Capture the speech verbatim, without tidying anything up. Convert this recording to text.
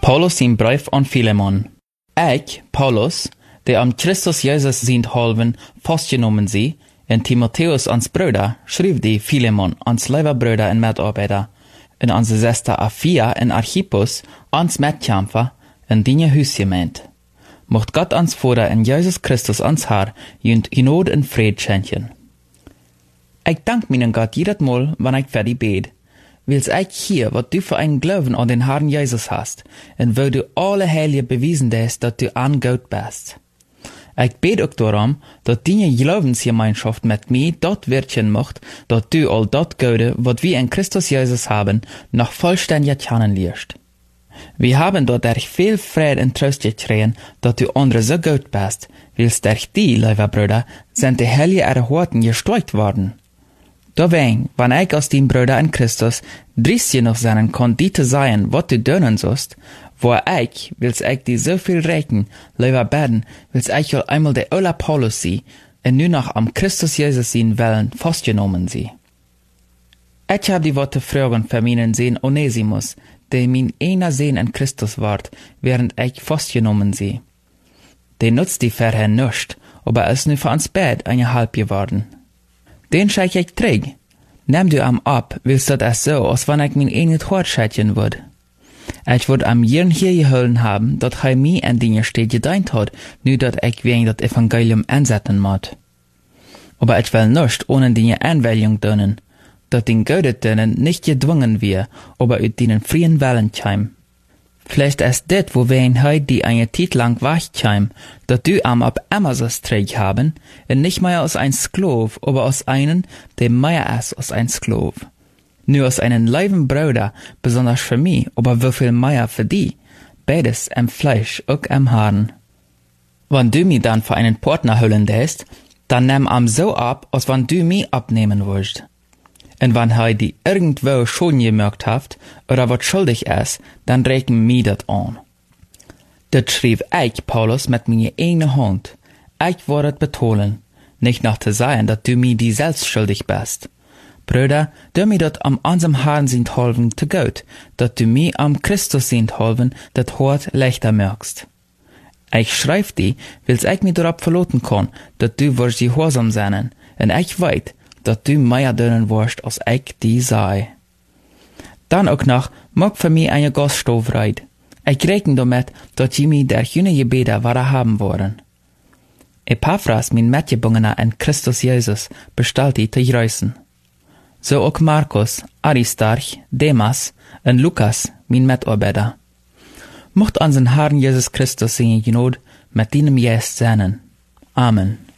Paulus zijn brief aan Philemon. Ik, Paulus, der am Christus Jesus sind halven vastgenomen zie, en Timotheus ans Bruder, schreef die Philemon ans Leiberbruder en Mitarbeiter, en onze zester Afia en Archippus ans Metkämpfer en die huisgemeent. Mocht Gott ans Vader en Jesus Christus ans Haar, junt Genode en Vrede schenken. Ik dank mijn Gott jedes Mal, wanneer ik für die bed, wils ik hier, wat du für einen Glauben an den Herrn Jesus hast, en wo du alle Heilige bewiesen hast, dat du an Gott bist. Ik bid ook daarom, dat die Glaubensgemeinschaft mit mir dort wirken mocht, dat du all dat Gode, wat wir in Christus Jesus haben, noch vollständig kennenlernst. Wir haben dort durch viel Friede und Trost gekriegt, dat du andere so gut bist, wils durch die, liebe Brüder, sind die Heilige erhorten gesteuert worden. Dawein, wann ich als dein Bruder in Christus dristig noch sein kann, die zu sein, wat du dönen sollst, wo ich, wils ich die so viel recken, lieber beten, wils ich ja einmal der Ola Paulus sie, und nu noch am Christus Jesus sein Willen festgenommen sie. Ich hab die Worte fragen für meinen Sohn Onesimus, der mein einer Sohn in Christus ward, während ich festgenommen sie. Der nutzt die vorher nicht, aber ist nu für uns Bett eine halb geworden. Den scheich ich träg. Nimm du am ab, willst du das so, als wenn ich mein eigenes Hort schätzen würd. Ich würd am Jirn hier geholfen haben, dat hij mir an Dinge steht gedient hat, nu dat ich wegen dat Evangelium ansetzen mod. Aber ich will nicht ohne Dinge Anwählung dönen, dat den Gode dönen nicht gedwungen wir, aber ut denen freien Willen käm. Vielleicht ist dit, wo wir in heut die eine Zeit lang wachkäm, dat du am ab Amazos träg haben, und nicht mehr als ein Sklav, aber als einen, der mehr ist als ein Sklav. Nur als einen leiben Bruder, besonders für mich, aber wieviel mehr für die, beides am Fleisch, auch am Haaren. Wenn du mich dann für einen Partner holen lässt, dann nimm am so ab, als wenn du mich abnehmen willst. Und wenn er die irgendwo schon gemerkt hat, oder wat schuldig ist, dann rechnen mir dat an. Dat schrieb ich, Paulus, mit meiner eigenen Hand. Ich wollte betonen, nicht noch zu sagen, dass du mir die selbst schuldig bist. Brüder, du mir dat am unserem Herrn sind halven zu gut, dass du mir am Christus sind halven, dat Hort leichter merkst. Ich schreib die, wils ich mir darauf verloten kann, dass du wirst gehorsam sein, und ich weiß, dat du mehr dönen wirst, als ich die sei. Dann auch noch, mag für mich eine Gaststoffreit. Ich rechne damit, dass sie mir der jüne Gebete wahre haben wollen. Epaphras, mein Mitgebungener in Christus Jesus, bestellt die zu reisen. So auch Markus, Aristarch, Demas und Lukas, mein Mitarbeiter. Mocht unseren Herrn Jesus Christus seine Genot mit deinem Geist sein. Amen.